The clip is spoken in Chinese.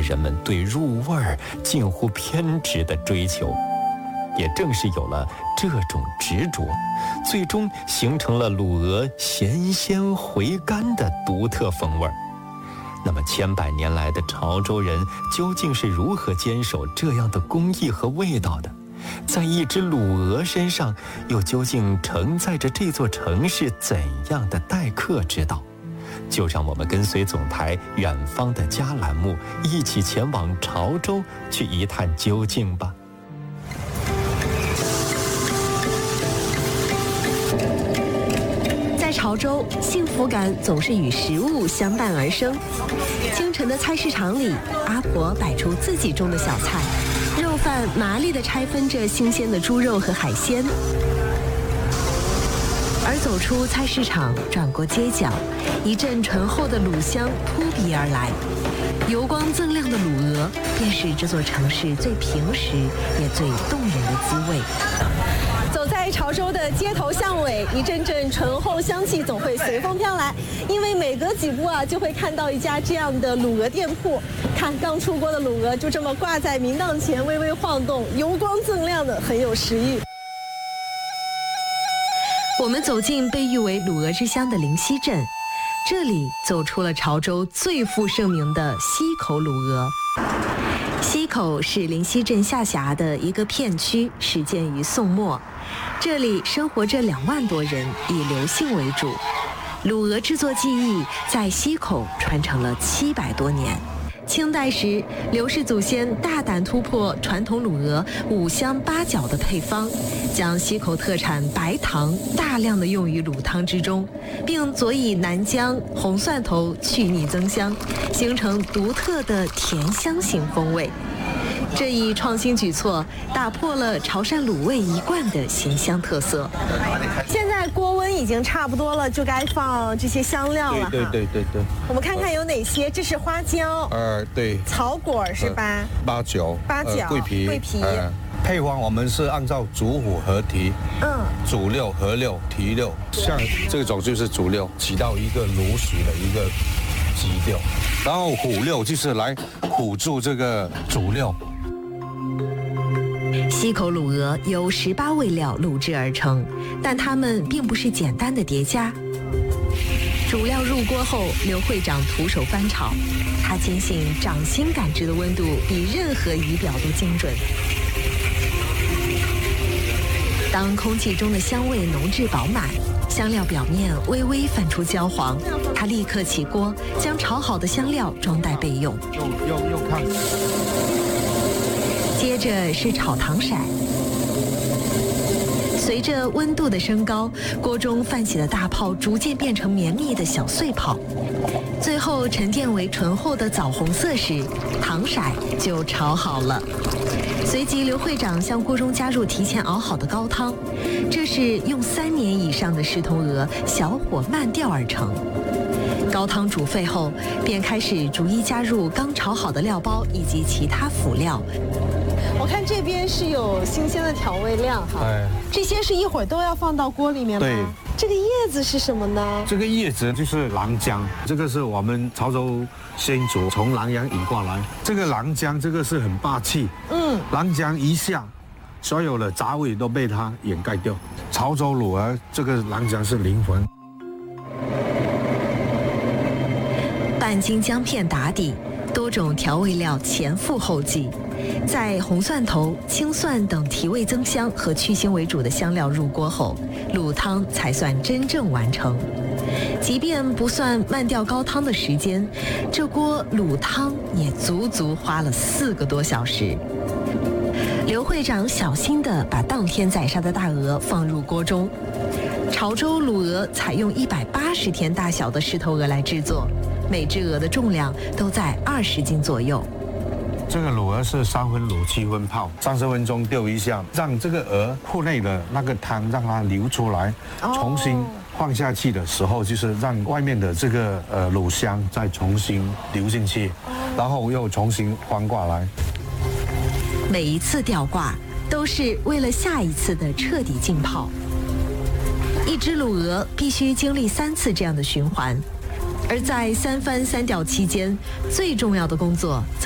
人们对入味儿近乎偏执的追求。也正是有了这种执着，最终形成了卤鹅咸鲜回甘的独特风味。那么千百年来的潮州人究竟是如何坚守这样的工艺和味道的？在一只卤鹅身上又究竟承载着这座城市怎样的待客之道？就让我们跟随总台远方的家栏目一起前往潮州去一探究竟吧。 在潮州，幸福感总是与食物相伴而生。清晨的菜市场里，阿婆摆出自己种的小菜，肉贩麻利地拆分着新鲜的猪肉和海鲜。而走出菜市场，转过街角，一阵醇厚的卤香扑鼻而来。油光锃亮的卤鹅，便是这座城市最平实也最动人的滋味。 走在潮州的街头巷尾，一阵阵醇厚香气总会随风飘来，因为每隔几步就会看到一家这样的卤鹅店铺。看刚出锅的卤鹅就这么挂在明档前，微微晃动，油光锃亮的，很有食欲。 我们走进被誉为卤鹅之乡的灵溪镇，这里走出了潮州最负盛名的溪口卤鹅。溪口是灵溪镇下辖的一个片区，始建于宋末。这里生活着2万多人，以刘姓为主。卤鹅制作技艺在溪口传承了700多年。清代时，刘氏祖先大胆突破传统卤鹅5香8角的配方，将溪口特产白糖大量的用于卤汤之中，并佐以南姜、红蒜头去腻增香，形成独特的甜香型风味。这一创新举措打破了潮汕卤味一贯的咸香特色。 现在锅温已经差不多了，就该放这些香料了。 对。 我们看看有哪些，这是花椒， 对， 草果是吧？ 八角，桂皮，配方我们是按照主辅合提，主料、合料、提料，像这种就是主料，起到一个卤水的一个基调，然后辅料就是来辅助这个主料。 溪口卤鹅由18味料卤制而成，但它们并不是简单的叠加。主料入锅后，刘会长徒手翻炒，他坚信掌心感知的温度比任何仪表都精准。当空气中的香味浓质饱满，香料表面微微泛出焦黄，他立刻起锅，将炒好的香料装袋备用。 用看。 接着是炒糖色。随着温度的升高，锅中泛起的大泡逐渐变成绵密的小碎泡，最后沉淀为醇厚的枣红色时，糖色就炒好了。随即，刘会长向锅中加入提前熬好的高汤，这是用3年以上的狮头鹅小火慢调而成。高汤煮沸后，便开始逐一加入刚炒好的料包以及其他辅料。 我看这边是有新鲜的调味料哈，这些是一会儿都要放到锅里面吗？ 对。 这个叶子是什么呢？ 这个叶子就是狼姜，这个是我们潮州先祖从南洋引过来。这个狼姜，这个是很霸气。狼姜一下，所有的杂味都被它掩盖掉。潮州卤鹅，这个狼姜是灵魂。 半斤姜片打底，多种调味料前赴后继。在红蒜头、青蒜等提味增香和去腥为主的香料入锅后，卤汤才算真正完成。即便不算慢调高汤的时间，这锅卤汤也足足花了4个多小时。刘会长小心地把当天宰杀的大鹅放入锅中。潮州卤鹅采用180天大小的狮头鹅来制作，每只鹅的重量都在20斤左右。 这个卤鹅是3分卤7分泡，30分钟丢一下，让这个鹅腹内的那个汤让它流出来，重新放下去的时候，就是让外面的这个卤香再重新流进去，然后又重新翻过来。 每一次吊挂都是为了下一次的彻底浸泡。一只卤鹅必须经历3次这样的循环，而在3翻3吊期间，最重要的工作